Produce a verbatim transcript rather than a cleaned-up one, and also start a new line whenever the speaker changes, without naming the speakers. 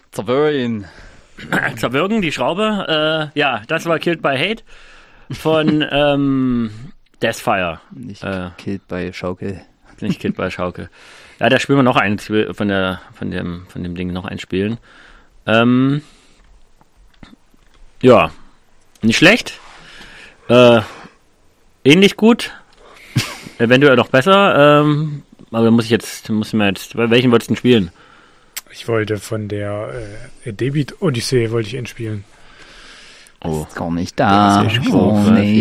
Zerwürgen.
Zerwürgen, die Schraube. Äh, ja, das war Killed by Hate von ähm, Deathfire.
Nicht
äh,
Killed by Schaukel.
Nicht Killed by Schaukel. Ja, da spielen wir noch eins von der von dem von dem Ding noch einspielen. Ähm, ja, nicht schlecht. Äh, ähnlich gut. Eventuell noch besser. Ähm, aber muss ich jetzt, muss ich mir jetzt, welchen wolltest du denn spielen?
Ich wollte von der äh, Debit Odyssey wollte ich ihn spielen.
Oh. Ist gar nicht da.
Das ist
oh,
gut,
nee.